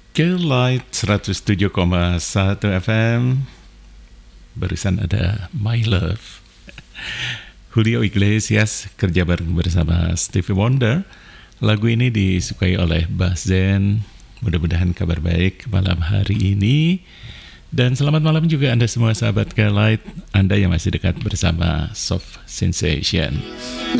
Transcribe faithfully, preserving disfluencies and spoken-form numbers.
Ke Light seratus tujuh koma satu F M. Barusan ada My Love, Julio Iglesias kerja bareng bersama Stevie Wonder. Lagu ini disukai oleh Bas Zen. Mudah-mudahan kabar baik malam hari ini. Dan selamat malam juga Anda semua sahabat Ke Light, Anda yang masih dekat bersama Soft Sensation.